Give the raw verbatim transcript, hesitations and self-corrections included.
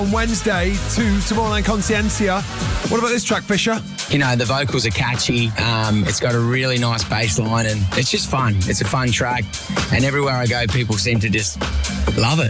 On Wednesday to Tomorrowland Consciencia. What about this track, Fisher? You know, the vocals are catchy. Um, it's got a really nice bass line and it's just fun. It's a fun track. And everywhere I go, people seem to just love it.